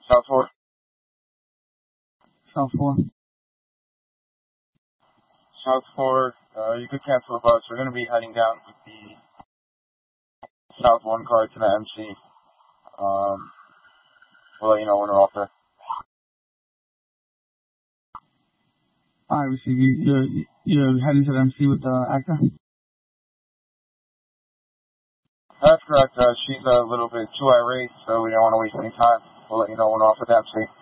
South 4. South 4. South 4, you could cancel the bus. We're going to be heading down with the South 1 car to the MC. We'll let you know when we're off there. Alright, receive. You're heading to the MC with the actor? That's correct. She's a little bit too irate, so we don't want to waste any time. We'll let you know when we're off with the MC.